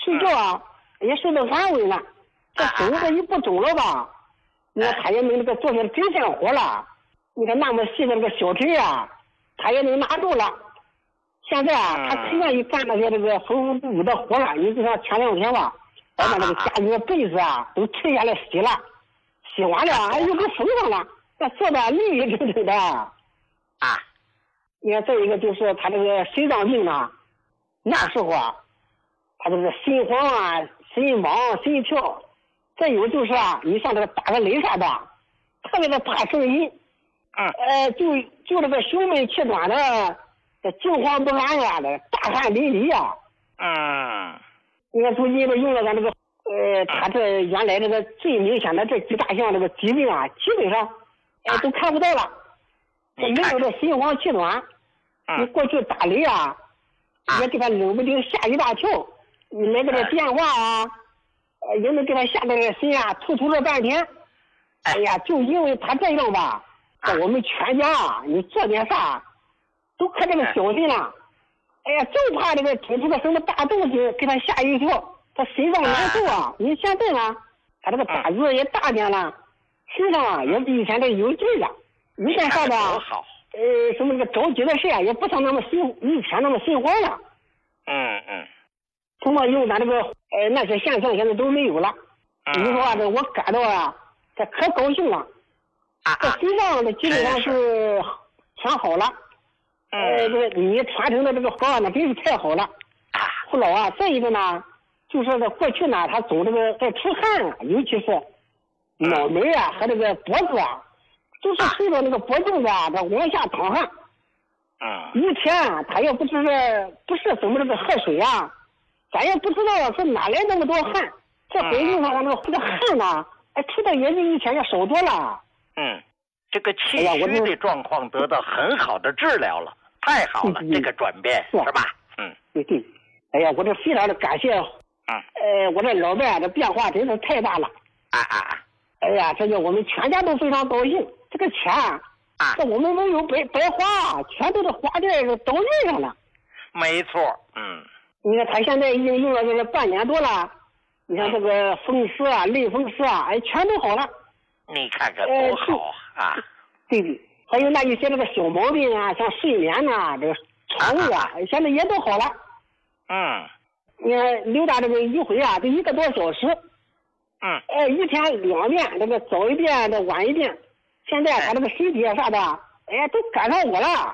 睡觉啊也睡得安稳了。这手这一不肿了吧，你看他也能那个做些针线活了。你看那么细的这个小针啊，他也能拿住了。现在啊，他可愿意干那些这个风风雨雨的活了。你就像前2天吧，把那个家里的被子啊都拆下来洗了，洗完了哎又给缝上了，那做的利利整整的。你看再一个就是他这个心脏病呢，那时候啊，他这个心慌啊、心忙、心跳，再有就是啊，你像这个打个雷啥的，特别的大声音，就这个胸闷气短的，惊慌不安呀的，大汗淋漓呀。你看最近的用了咱这个他这原来这个最明显的这几大项这个疾病啊，基本上都看不到了。没有这心慌气短，你过去打雷啊，也给他冷不丁吓一大跳。你来个这电话啊，也能给他吓得这心啊突突了半天。哎呀，就因为他这样吧，我们全家啊，你做点啥都可这个小心了。哎呀，就怕这个捅出个什么大动静给他吓一跳，他心脏难受啊。你现在呢，他这个胆子也大点了，身上啊也比以前这有劲了。你干啥的？什么这个着急的事啊，也不像那么以前那么心慌了。通过用咱这个那些现象现在都没有了。你说啊，这我感到啊，这可高兴了。这心脏这基本上是全好了。这个你传承的这个方案呢，真是太好了。胡老啊，再一个呢，就是这过去呢，他总这个在出汗，尤其是脑门啊和这个脖子啊。就是随着那个脖颈子啊，这往下淌汗。以前他也不是怎么这个喝水啊，咱也不知道是哪来那么多汗。这回用上这个汗呢，出的也比以前要少多了。 这个气虚的状况得到很好的治疗了，太好了，这个转变是吧？ 对。哎呀，我这非常的感谢。我这老伴这变化真是太大了。哎呀，这叫我们全家都非常高兴。这个钱这我们没有白花，全都是花在这刀刃上了。 没错。 你看他现在已经用了这个半年多了，你看这个风湿啊、类风湿啊，全都好了。 你看看多好啊！ 对，还有那一些这个小毛病啊，像睡眠啊、这个肠胃啊，现在也都好了。你看刘大这个一回啊，就1个多小时。一天2遍，这个早一遍，这晚一遍。现在他这个身体啊啥的，都赶上我了。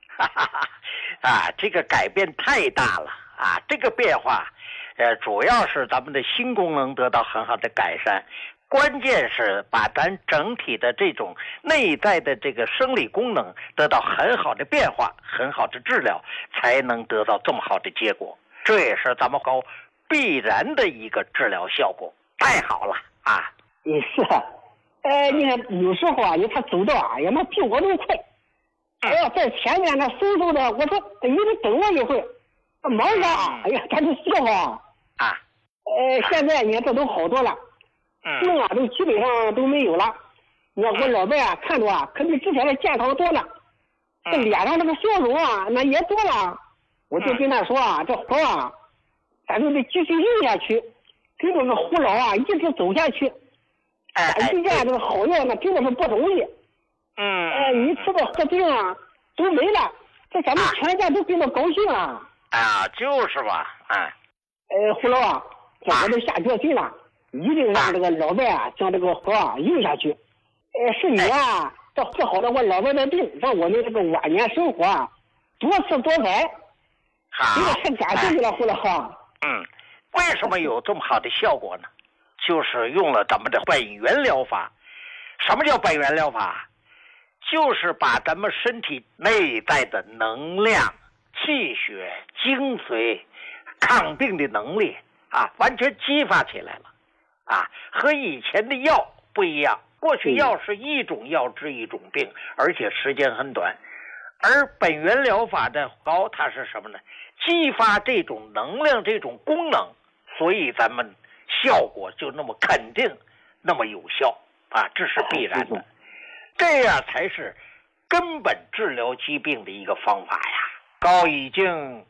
这个改变太大了啊！这个变化，主要是咱们的心功能得到很好的改善，关键是把咱整体的这种内在的这个生理功能得到很好的变化，很好的治疗，才能得到这么好的结果。这也是咱们高必然的一个治疗效果。太好了啊！ 是啊，你看有时候啊，他走道啊，也那比我都快。在前面那嗖嗖的，我说你得等我一会儿，忙啥？哎呀，他就笑话。现在你看这都好多了，病啊都基本上都没有了。你看我老伴啊，看着啊，可比之前的健康多了，这脸上这个笑容啊，那也多了。我就跟他说啊，这活啊，咱就得继续用下去。跟这个胡老啊一直走下去，遇见这个好药那真的是不容易。你吃的喝病啊都没了，这咱们全家都跟着高兴啊。 就是吧。 胡老啊，我都下决心了，一定让这个老伴啊将这个活啊用下去。是你啊，这治好了我老伴的病，让我们这个晚年生活啊多姿多彩。真的太感谢你了，胡老。 为什么有这么好的效果呢？就是用了咱们的本源疗法。什么叫本源疗法？就是把咱们身体内在的能量、气血、精髓、抗病的能力完全激发起来了。和以前的药不一样，过去药是一种药治一种病，而且时间很短。而本源疗法的它是什么呢？激发这种能量、这种功能，所以咱们效果就那么肯定，那么有效这是必然的。这样才是根本治疗疾病的一个方法呀。高已经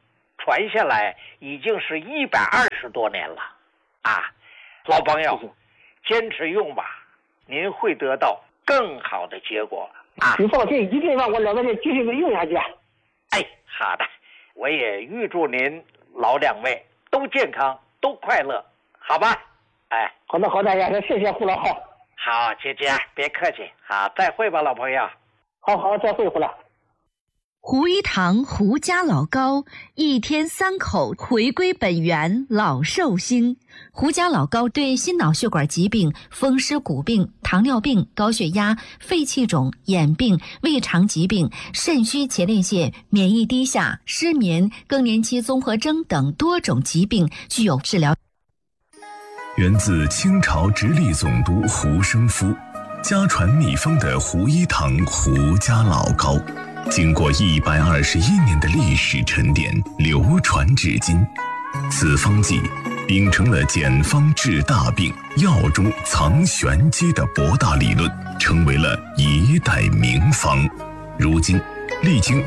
传下来已经是120多年了啊！老朋友，坚持用吧，您会得到更好的结果啊！ 你放心，一定让我老在这继续用下去。 哎，好的，我也预祝您老两位都健康，都快乐，好吧？哎， 好的，也谢谢胡老。 好，姐姐别客气，好，再会吧，老朋友。 好，再会胡老。 胡一堂胡家老高，一天3口回归本源，老寿星。胡家老高对心脑血管疾病、风湿骨病、糖尿病、高血压、肺气肿、眼病、胃肠疾病、肾虚前列腺、免疫低下、失眠、更年期综合征等多种疾病具有治疗。 源自清朝直隶总督胡生夫，家传秘方的胡一堂胡家老高，经过121年的历史沉淀，流传至今。此方剂秉承了简方治大病、药中藏玄机的博大理论，成为了一代名方。如今历经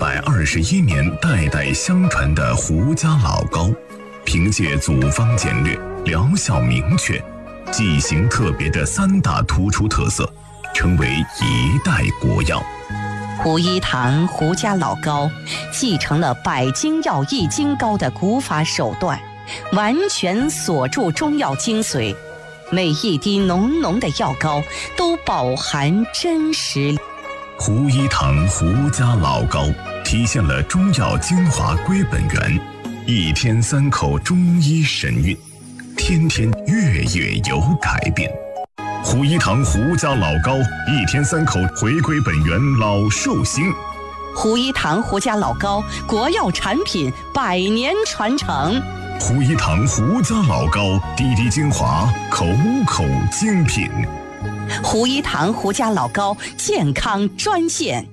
121年代代相传的胡家老高，凭借组方简略、疗效明确、剂型特别的3大突出特色，成为一代国药。 胡一堂胡家老高继承了百金药易筋膏的古法手段，完全锁住中药精髓，每一滴浓浓的药膏都饱含真实。 胡一堂胡家老高体现了中药精华归本源，一天3口中医神韵，天天月月有改变。胡一堂胡家老高，一天3口回归本源，老寿星。 胡一堂胡家老高，国药产品100年传承。 胡一堂胡家老高，滴滴精华，口口精品。 胡一堂胡家老高健康专线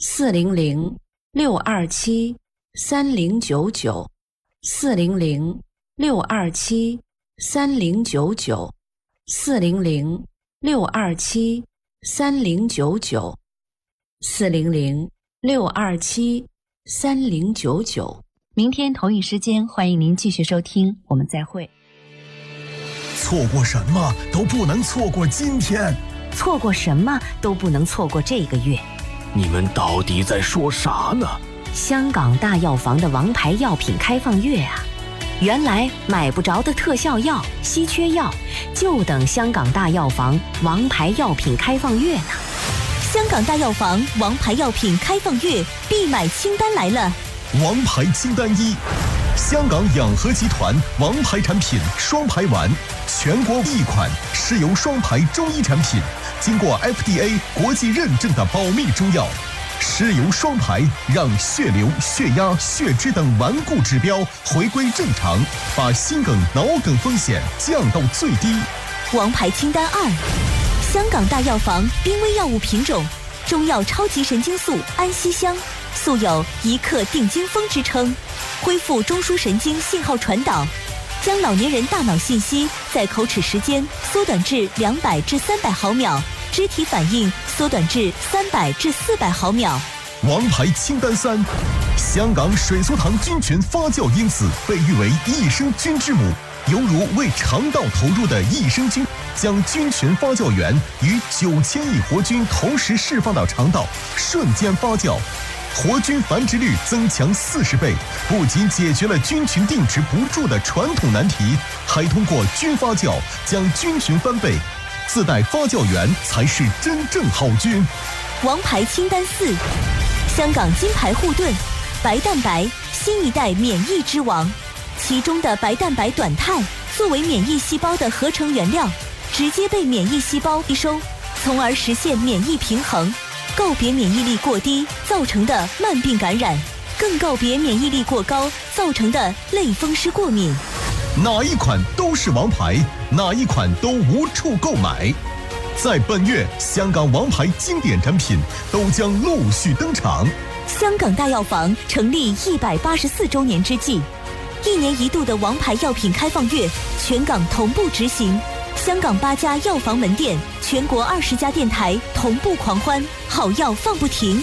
400-627-3099，400-627-3099，400-627-3099。明天同一时间，欢迎您继续收听，我们再会。 错过什么都不能错过今天， 错过什么都不能错过这个月。 你们到底在说啥呢？ 香港大药房的王牌药品开放月啊！原来买不着的特效药、稀缺药，就等香港大药房王牌药品开放月呢。 香港大药房王牌药品开放月必买清单来了。 王牌清单1，香港养和集团王牌产品双排丸，全国1款是由双排中医产品，经过 FDA 国际认证的保密中药。石油双排让血流、血压、血脂等顽固指标回归正常，把心梗、脑梗风险降到最低。 王牌清单2，香港大药房濒危药物品种中药超级神经素安息香，素有一克定惊风之称，恢复中枢神经信号传导，将老年人大脑信息在口齿时间缩短至200至300毫秒，肢体反应缩短至300至400毫秒。 王牌清单3，香港水苏糖菌群发酵因子被誉为益生菌之母，犹如为肠道投入的益生菌，将菌群发酵源与9000亿活菌同时释放到肠道，瞬间发酵，活菌繁殖率增强40倍，不仅解决了菌群定植不住的传统难题，还通过菌发酵将菌群翻倍，自带发酵源才是真正好菌。 王牌清单4，香港金牌护盾白蛋白，新一代免疫之王，其中的白蛋白短肽作为免疫细胞的合成原料，直接被免疫细胞吸收，从而实现免疫平衡，告别免疫力过低造成的慢病感染，更告别免疫力过高造成的类风湿过敏。 哪一款都是王牌，哪一款都无处购买。在本月，香港王牌经典产品都将陆续登场。 香港大药房成立184周年之际，1年1度的王牌药品开放月，全港同步执行。香港8家药房门店，全国20家电台同步狂欢，好药放不停。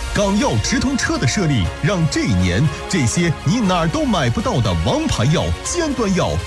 港药直通车的设立，让这一年这些你哪儿都买不到的王牌药、尖端药